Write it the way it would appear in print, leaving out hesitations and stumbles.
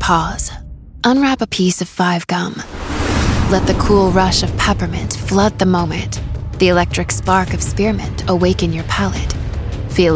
pause. Unwrap a piece of 5 gum. Let the cool rush of peppermint flood the moment. The electric spark of spearmint awaken your palate.